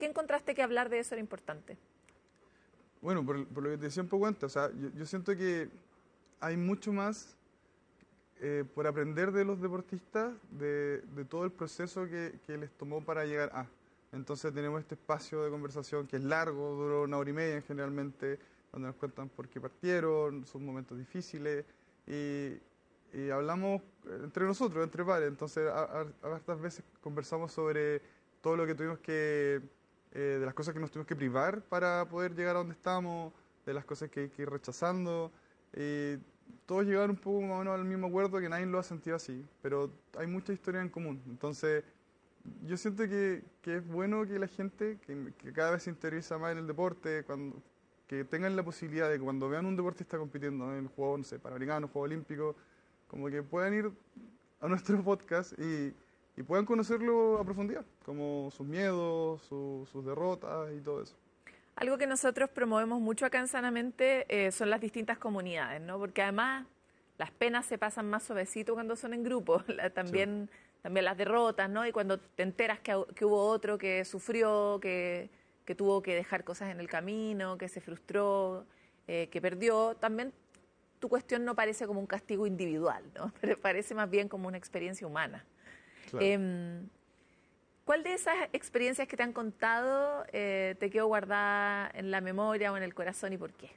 ¿Qué encontraste que hablar de eso era importante? Bueno, por lo que te decía un poco antes, o sea, yo siento que hay mucho más por aprender de los deportistas, de todo el proceso que les tomó para llegar a. Entonces tenemos este espacio de conversación que es largo, duró 1 hora y media generalmente, donde nos cuentan por qué partieron, sus momentos difíciles, y hablamos entre nosotros, entre pares. Entonces a hartas veces conversamos sobre todo lo que tuvimos que, de las cosas que nos tuvimos que privar para poder llegar a donde estamos, de las cosas que hay que ir rechazando. Y todos llegaron un poco más o menos al mismo acuerdo, que nadie lo ha sentido así, pero hay mucha historia en común. Entonces, yo siento que es bueno que la gente, que cada vez se interioriza más en el deporte, que tengan la posibilidad de que cuando vean un deportista compitiendo en el juego, no sé, panamericano, juego olímpico, como que puedan ir a nuestro podcast y puedan conocerlo a profundidad, como sus miedos, sus derrotas y todo eso. Algo que nosotros promovemos mucho acá en Sanamente son las distintas comunidades, ¿no? Porque además las penas se pasan más suavecito cuando son en grupo, Sí. también las derrotas, ¿no? Y cuando te enteras que hubo otro que sufrió, que tuvo que dejar cosas en el camino, que se frustró, que perdió, también tu cuestión no parece como un castigo individual, ¿no? Pero parece más bien como una experiencia humana. Claro. Em, ¿Cuál de esas experiencias que te han contado te quedó guardada en la memoria o en el corazón y por qué?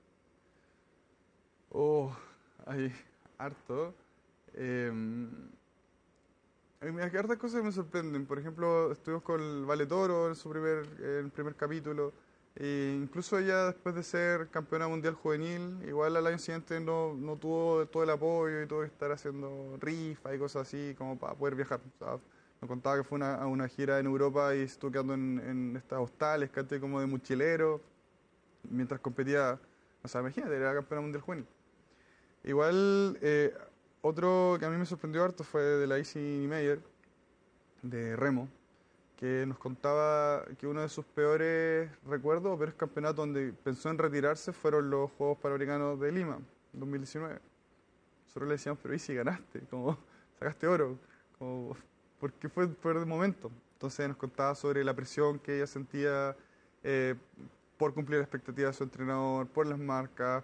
Oh, hay harto. Hay hartas cosas que me sorprenden. Por ejemplo, estuvimos con el Vale Toro en el primer capítulo. E incluso ella, después de ser campeona mundial juvenil, igual al año siguiente no tuvo todo el apoyo y tuvo que estar haciendo rifa y cosas así como para poder viajar. O sea, me contaba que fue a una gira en Europa y estuvo quedando en estas hostales, ¿cachai? Como de mochilero, mientras competía. O sea, imagínate, era campeona mundial juvenil. Igual, otro que a mí me sorprendió harto fue de la Isi Meyer, de remo, que nos contaba que uno de sus peores recuerdos o peores campeonatos donde pensó en retirarse fueron los Juegos Panamericanos de Lima, 2019. Nosotros le decíamos, pero Isi, ganaste, como sacaste oro, como, porque fue por el momento. Entonces nos contaba sobre la presión que ella sentía eh, por cumplir las expectativas de su entrenador, por las marcas,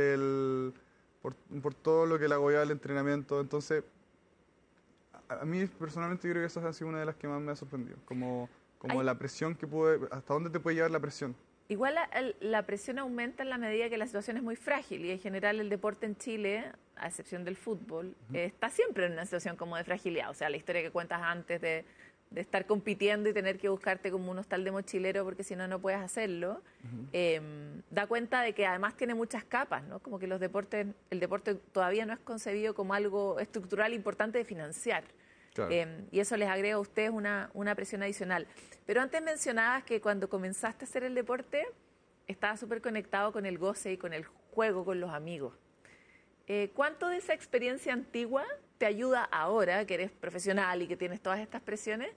por todo lo que le agobiaba el entrenamiento. Entonces, a mí personalmente yo creo que esa ha sido una de las que más me ha sorprendido, como Hay, la presión que puede, hasta dónde te puede llevar la presión. igual la presión aumenta en la medida que la situación es muy frágil y en general el deporte en Chile, a excepción del fútbol, está siempre en una situación como de fragilidad. O sea, la historia que cuentas antes de estar compitiendo y tener que buscarte como un hostal de mochilero porque si no, no puedes hacerlo, da cuenta de que además tiene muchas capas, ¿no? Como que el deporte todavía no es concebido como algo estructural importante de financiar. Claro. Y eso les agrega a ustedes una presión adicional. Pero antes mencionabas que cuando comenzaste a hacer el deporte, estabas súper conectado con el goce y con el juego con los amigos. ¿Cuánto de esa experiencia antigua te ayuda ahora, que eres profesional y que tienes todas estas presiones,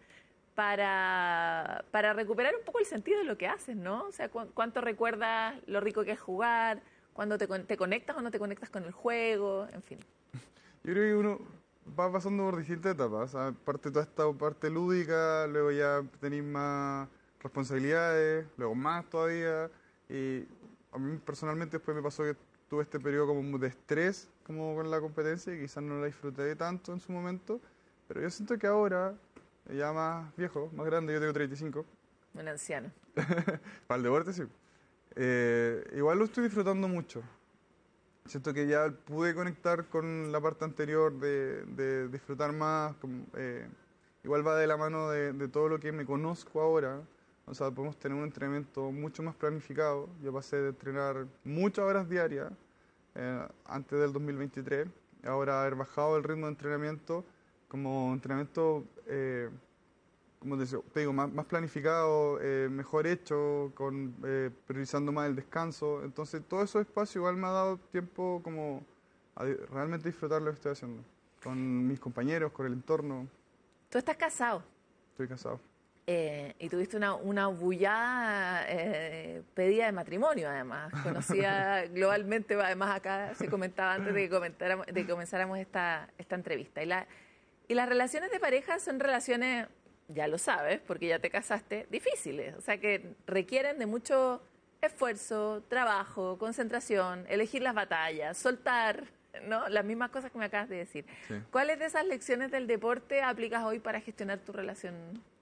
para recuperar un poco el sentido de lo que haces, ¿no? O sea, ¿cuánto recuerdas lo rico que es jugar? ¿Cuándo te conectas o no te conectas con el juego? En fin. Yo creo que uno va pasando por distintas etapas. O sea, parte toda esta parte lúdica, luego ya tenéis más responsabilidades, luego más todavía. Y a mí personalmente después me pasó que tuve este periodo como de estrés como con la competencia y quizás no la disfruté tanto en su momento. Pero yo siento que ahora, ya más viejo, más grande, yo tengo 35, Un anciano. para el deporte sí. Igual lo estoy disfrutando mucho. Siento que ya pude conectar con la parte anterior de disfrutar más. Igual va de la mano de todo lo que me conozco ahora. O sea, podemos tener un entrenamiento mucho más planificado. Yo pasé de entrenar muchas horas diarias antes del 2023. Ahora haber bajado el ritmo de entrenamiento como entrenamiento como te digo, más planificado, mejor hecho, priorizando más el descanso. Entonces, todo esos espacios igual me ha dado tiempo como realmente disfrutar lo que estoy haciendo. Con mis compañeros, con el entorno. Tú estás casado. Estoy casado. Y tuviste una bullada pedida de matrimonio, además, conocida globalmente, además acá se comentaba antes de que comenzáramos esta entrevista. Y las relaciones de pareja son relaciones ya lo sabes, porque ya te casaste, difíciles. O sea, que requieren de mucho esfuerzo, trabajo, concentración, elegir las batallas, soltar, ¿no? Las mismas cosas que me acabas de decir. Sí. ¿Cuáles de esas lecciones del deporte aplicas hoy para gestionar tu relación?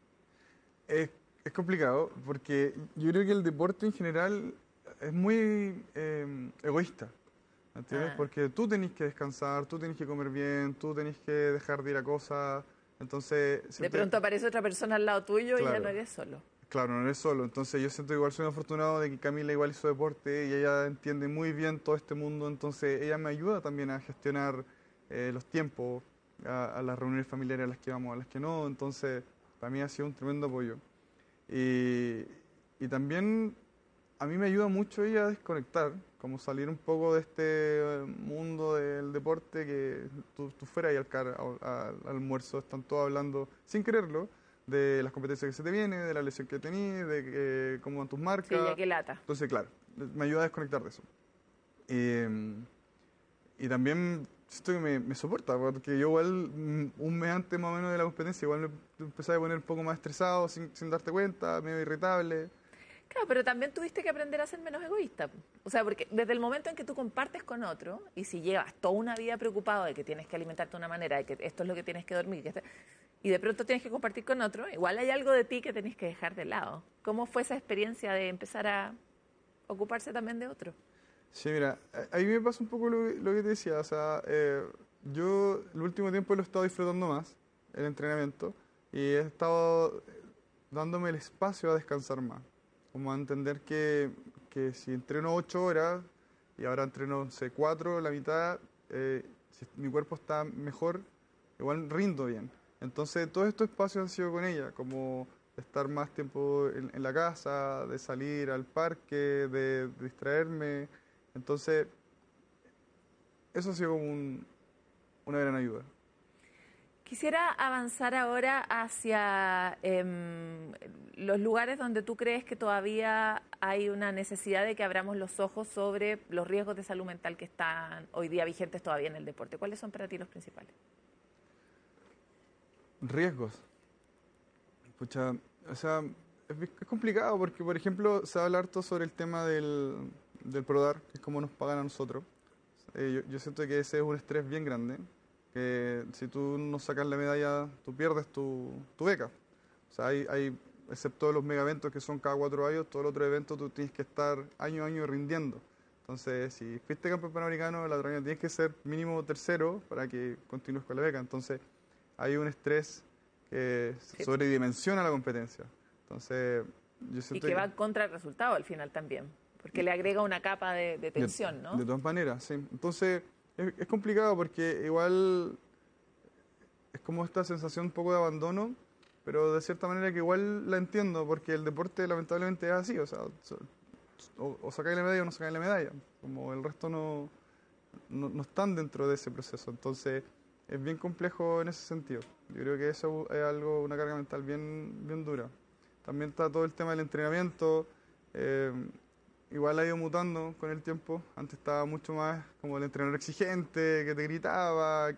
Es complicado porque yo creo que el deporte en general es muy egoísta, ¿entiendes? Ah, Porque tú tenés que descansar, tú tenés que comer bien, tú tenés que dejar de ir a cosas, entonces de pronto aparece otra persona al lado tuyo y ya no claro, eres solo. claro, no eres solo, entonces yo siento que igual soy afortunado de que Camila igual hizo deporte y ella entiende muy bien todo este mundo, entonces ella me ayuda también a gestionar los tiempos, a las reuniones familiares a las que vamos, a las que no, entonces para mí ha sido un tremendo apoyo. Y, y también a mí me ayuda mucho ella a desconectar, como salir un poco de este mundo del deporte que tú fueras y al almuerzo están todos hablando, sin quererlo, de las competencias que se te vienen, de la lesión que tenés, de cómo van tus Sí, ya marcas. que lata. Entonces, claro, me ayuda a desconectar de eso. Eh, y también siento que me soporta, porque yo igual un mes antes más o menos de la competencia, igual me empecé a poner un poco más estresado sin darte cuenta, medio irritable. Claro, pero también tuviste que aprender a ser menos egoísta. O sea, porque desde el momento en que tú compartes con otro, y si llevas toda una vida preocupado de que tienes que alimentarte de una manera, de que esto es lo que tienes que dormir, y de pronto tienes que compartir con otro, igual hay algo de ti que tenés que dejar de lado. ¿Cómo fue esa experiencia de empezar a ocuparse también de otro? Sí, mira, ahí me pasa un poco lo que te decía, o sea, yo el último tiempo lo he estado disfrutando más, el entrenamiento, y he estado dándome el espacio a descansar más, como a entender que si entreno 8 horas y ahora entreno, no sé, 4, la mitad, si mi cuerpo está mejor, igual rindo bien. Entonces, todos estos espacios han sido con ella, como de estar más tiempo en la casa, de salir al parque, de distraerme. Entonces, eso ha sido como una gran ayuda. Quisiera avanzar ahora hacia los lugares donde tú crees que todavía hay una necesidad de que abramos los ojos sobre los riesgos de salud mental que están hoy día vigentes todavía en el deporte. ¿Cuáles son para ti los principales? Riesgos. Pucha, o sea, es complicado porque, por ejemplo, se habla harto sobre el tema del PRODAR, que es como nos pagan a nosotros. Yo siento que ese es un estrés bien grande, que si tú no sacas la medalla, tú pierdes tu beca. O sea, excepto los mega eventos que son cada 4 años, todos los otros eventos tú tienes que estar año a año rindiendo. Entonces, si fuiste campeón panamericano, el otro año tienes que ser mínimo tercero para que continúes con la beca. Entonces, hay un estrés que Sí. sobredimensiona la competencia. Entonces, yo Y siento que que... va contra el resultado al final también, porque le agrega una capa de tensión, ¿no? De todas maneras, sí. Entonces, es complicado porque igual es como esta sensación un poco de abandono, pero de cierta manera que igual la entiendo, porque el deporte lamentablemente es así, o sea, o sacáis la medalla o no sacáis la medalla, como el resto no están dentro de ese proceso, entonces es bien complejo en ese sentido. Yo creo que eso es algo, una carga mental bien dura. También está todo el tema del entrenamiento, eh, igual ha ido mutando con el tiempo. Antes estaba mucho más como el entrenador exigente, que te gritaba,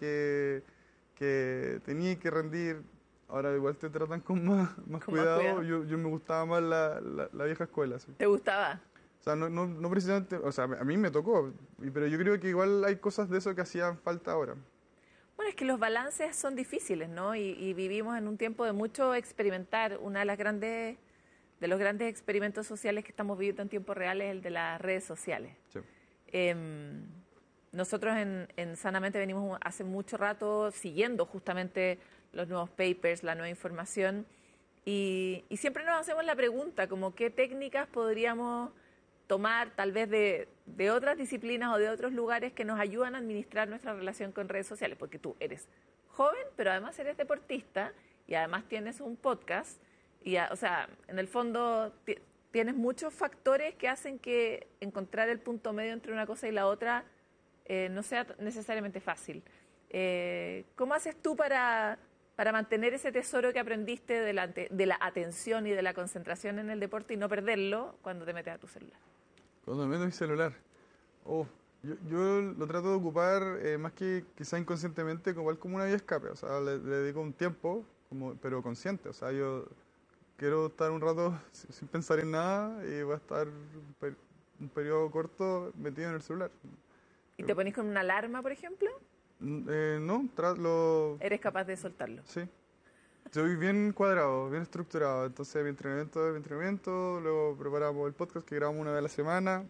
que tenías que rendir. Ahora igual te tratan con más Con más cuidado. cuidado. Yo me gustaba más la vieja escuela. Sí. ¿Te gustaba? O sea, no precisamente, o sea, a mí me tocó, pero yo creo que igual hay cosas de eso que hacían falta ahora. Bueno, es que los balances son difíciles, ¿no? Y vivimos en un tiempo de mucho experimentar. Una de las grandes, de los grandes experimentos sociales que estamos viviendo en tiempo real es el de las redes sociales. Sí. Em, Nosotros en Sanamente venimos hace mucho rato siguiendo justamente los nuevos papers, la nueva información, y siempre nos hacemos la pregunta, como qué técnicas podríamos tomar tal vez de otras disciplinas o de otros lugares que nos ayudan a administrar nuestra relación con redes sociales, porque tú eres joven, pero además eres deportista y además tienes un podcast, y o sea, en el fondo tienes muchos factores que hacen que encontrar el punto medio entre una cosa y la otra no sea necesariamente fácil. ¿Cómo haces tú para mantener ese tesoro que aprendiste de la atención y de la concentración en el deporte y no perderlo cuando te metes a tu celular? Cuando me meto mi celular, oh, yo lo trato de ocupar más que quizá inconscientemente, igual como una vía de escape. O sea, le dedico un tiempo, pero consciente. O sea, yo quiero estar un rato sin pensar en nada y voy a estar un periodo corto metido en el celular. ¿Y te ponís con una alarma, por ejemplo? No, ¿Eres capaz de soltarlo? Sí. Soy bien cuadrado, bien estructurado. Entonces mi entrenamiento es mi entrenamiento, luego preparamos el podcast que grabamos una vez a la semana,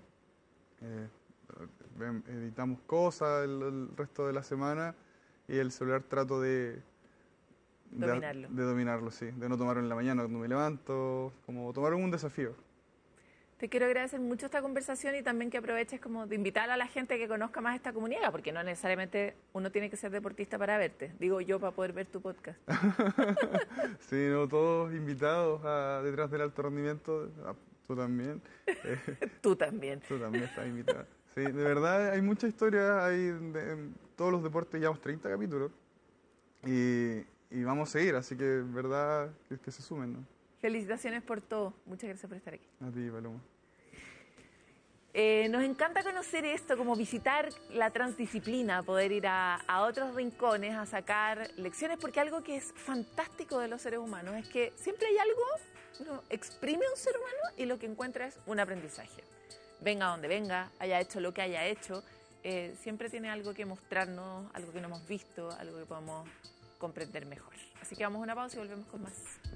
editamos cosas el resto de la semana y el celular trato Dominarlo. de dominarlo, sí. De no tomarlo en la mañana cuando me levanto, como tomarlo como un desafío. Te quiero agradecer mucho esta conversación y también que aproveches como de invitar a la gente que conozca más esta comunidad, porque no necesariamente uno tiene que ser deportista para verte. Digo yo para poder ver tu podcast. Sí, no, todos invitados a Detrás del Alto Rendimiento. Tú también. Tú también. Tú también estás invitada. Sí, de verdad hay mucha historia. En todos los deportes llevamos 30 capítulos. Y vamos a seguir, así que en verdad que se sumen, ¿no? Felicitaciones por todo. Muchas gracias por estar aquí. A ti, Paloma. Nos encanta conocer esto, como visitar la transdisciplina, poder ir a otros rincones, a sacar lecciones, porque algo que es fantástico de los seres humanos es que siempre hay algo, uno exprime a un ser humano y lo que encuentra es un aprendizaje. Venga donde venga, haya hecho lo que haya hecho, siempre tiene algo que mostrarnos, algo que no hemos visto, algo que podemos comprender mejor. Así que vamos a una pausa y volvemos con más.